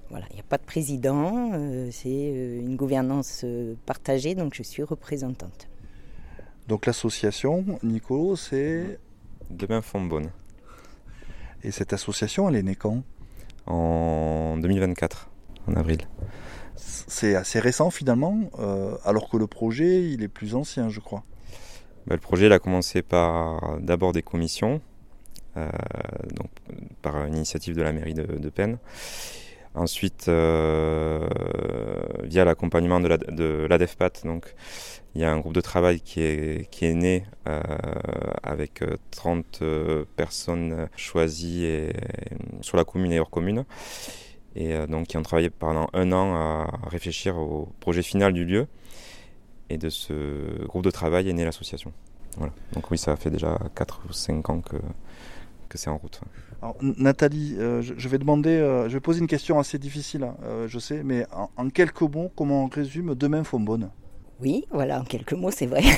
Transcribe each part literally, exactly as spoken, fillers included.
Voilà, il n'y a pas de président, euh, c'est euh, une gouvernance euh, partagée, donc je suis représentante. Donc l'association, Nico, c'est... Demain Fonbonne, Et cette association, elle est née quand? en deux mille vingt-quatre, en avril. C'est assez récent finalement, euh, alors que le projet, il est plus ancien, je crois. Bah, le projet il a commencé par d'abord des commissions, euh, donc, par une initiative de la mairie de, de Penn. Ensuite, euh, via l'accompagnement de la, de l'ADEFPAT, donc, il y a un groupe de travail qui est, qui est né euh, avec trente personnes choisies et, sur la commune et hors commune. Et euh, donc qui ont travaillé pendant un an à réfléchir au projet final du lieu. Et de ce groupe de travail est née l'association. Voilà. Donc oui, ça fait déjà quatre ou cinq ans que, que c'est en route. Alors, Nathalie, euh, je, je vais demander, euh, je vais poser une question assez difficile, hein, euh, je sais, mais en, en quelques mots, comment on résume Demain Fonbonne? Oui, voilà, en quelques mots, c'est vrai.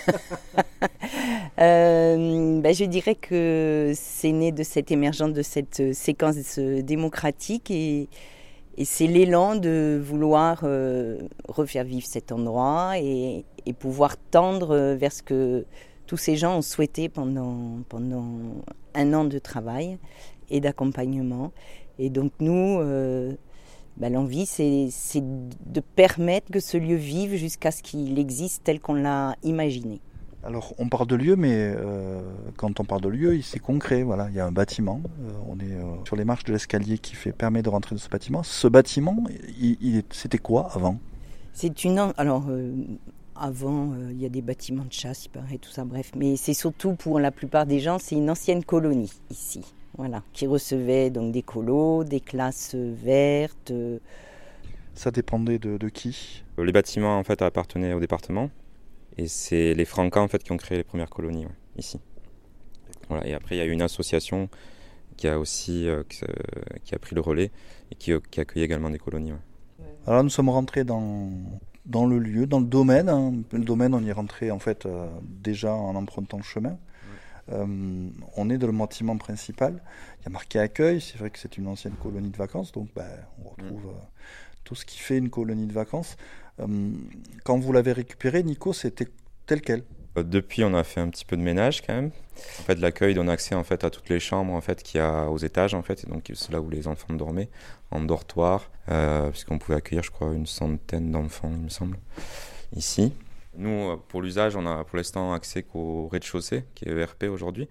euh, ben, je dirais que c'est né de cette émergence, de cette séquence démocratique et, et c'est l'élan de vouloir euh, refaire vivre cet endroit et, et pouvoir tendre vers ce que tous ces gens ont souhaité pendant, pendant un an de travail et d'accompagnement. Et donc nous... Euh, Ben, l'envie, c'est, c'est de permettre que ce lieu vive jusqu'à ce qu'il existe tel qu'on l'a imaginé. Alors, on parle de lieu, mais euh, quand on parle de lieu, c'est concret. Voilà, il y a un bâtiment. Euh, on est euh, sur les marches de l'escalier qui fait, permet de rentrer dans ce bâtiment. Ce bâtiment, il, il, c'était quoi avant? C'est une... Alors, euh, avant, euh, il y a des bâtiments de chasse, il paraît, tout ça, bref. Mais c'est surtout, pour la plupart des gens, c'est une ancienne colonie, ici. Voilà, qui recevait donc des colos, des classes vertes. Euh... Ça dépendait de, de qui? Les bâtiments en fait appartenaient au département et c'est les Francas en fait qui ont créé les premières colonies ouais, ici. Voilà, et après il y a eu une association qui a aussi euh, qui, euh, qui a pris le relais et qui, qui accueille également des colonies. Ouais. Alors nous sommes rentrés dans dans le lieu, dans le domaine. Hein. Le domaine, on y est rentré en fait euh, déjà en empruntant le chemin. Euh, on est dans le bâtiment principal. Il y a marqué accueil. C'est vrai que c'est une ancienne colonie de vacances, donc ben, on retrouve euh, tout ce qui fait une colonie de vacances. Euh, quand vous l'avez récupéré, Nico, c'était tel quel? Euh, depuis, on a fait un petit peu de ménage quand même. En fait, l'accueil donne accès en fait à toutes les chambres en fait qu'il y a aux étages en fait, et donc c'est là où les enfants dormaient en dortoir, euh, puisqu'on pouvait accueillir, je crois, une centaine d'enfants, il me semble, ici. Nous, pour l'usage, on a pour l'instant accès qu'au rez-de-chaussée, qui est E R P aujourd'hui.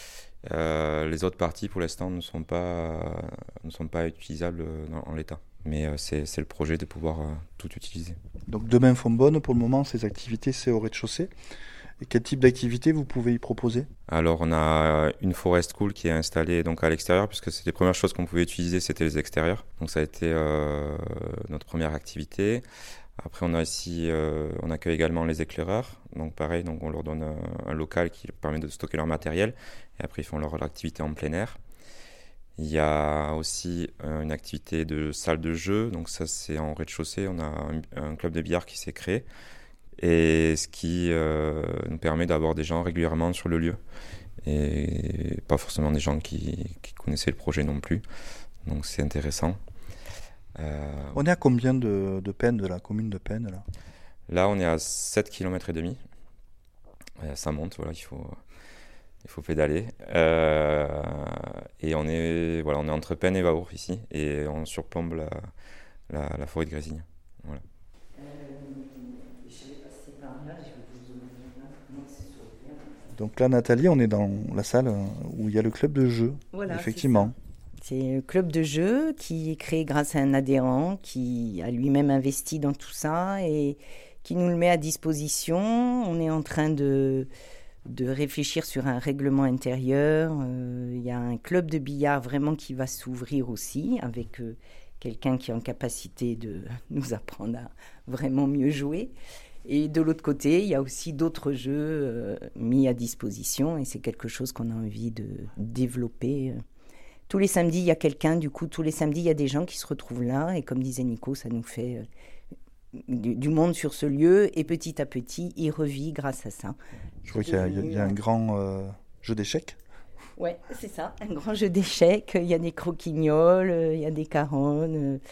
Euh, les autres parties, pour l'instant, ne sont pas, ne sont pas utilisables dans, en l'état. Mais euh, c'est, c'est le projet de pouvoir euh, tout utiliser. Donc Demain Fonbonne, pour le moment, ces activités, c'est au rez-de-chaussée. Et quel type d'activité vous pouvez y proposer? Alors, on a une forest school qui est installée donc à l'extérieur, puisque c'est les premières choses qu'on pouvait utiliser, c'était les extérieurs. Donc, ça a été euh, notre première activité. Après, on a ici, euh, on accueille également les éclaireurs. Donc, pareil, donc on leur donne un, un local qui leur permet de stocker leur matériel. Et après, ils font leur, leur activité en plein air. Il y a aussi euh, une activité de salle de jeu. Donc, ça, c'est en rez-de-chaussée. On a un, un club de billard qui s'est créé. Et ce qui euh, nous permet d'avoir des gens régulièrement sur le lieu. Et pas forcément des gens qui, qui connaissaient le projet non plus. Donc, c'est intéressant. Euh, on est à combien de, de Penn, de la commune de Penn là Là, on est à sept kilomètres et demi. Ça monte, voilà, il faut, il faut pédaler. Euh, et on est, voilà, on est entre Penn et Vaour ici, et on surplombe la, la, la forêt de Grésigne. Voilà. Donc là, Nathalie, on est dans la salle où il y a le club de jeu, voilà, effectivement. C'est un club de jeu qui est créé grâce à un adhérent qui a lui-même investi dans tout ça et qui nous le met à disposition. On est en train de, de réfléchir sur un règlement intérieur. Euh, il y a un club de billard vraiment qui va s'ouvrir aussi avec euh, quelqu'un qui est en capacité de nous apprendre à vraiment mieux jouer. Et de l'autre côté, il y a aussi d'autres jeux euh, mis à disposition et c'est quelque chose qu'on a envie de développer. Euh. Tous les samedis, il y a quelqu'un, du coup, tous les samedis, il y a des gens qui se retrouvent là. Et comme disait Nico, ça nous fait euh, du, du monde sur ce lieu. Et petit à petit, il revit grâce à ça. Je crois qu'il y a, il y a un grand euh, jeu d'échecs. Oui, c'est ça, un grand jeu d'échecs. Il y a des croquignoles, il y a des caronnes.